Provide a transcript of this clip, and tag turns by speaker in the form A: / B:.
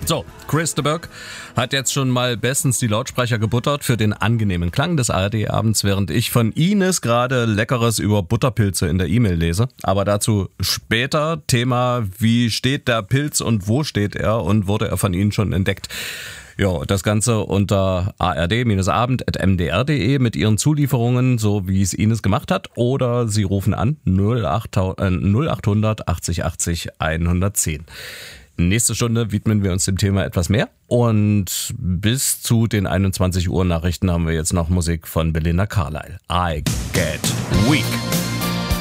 A: So, Chris de Burgh hat jetzt schon mal bestens die Lautsprecher gebuttert für den angenehmen Klang des ARD-Abends, während ich von Ines gerade Leckeres über Butterpilze in der E-Mail lese. Aber dazu später. Thema, wie steht der Pilz und wo steht er und wurde er von Ihnen schon entdeckt? Ja, das Ganze unter ard-abend@mdr.de mit Ihren Zulieferungen, so wie es Ines gemacht hat. Oder Sie rufen an 0800 80 80 110. Nächste Stunde widmen wir uns dem Thema etwas mehr. Und bis zu den 21 Uhr Nachrichten haben wir jetzt noch Musik von Belinda Carlisle. I Get Weak.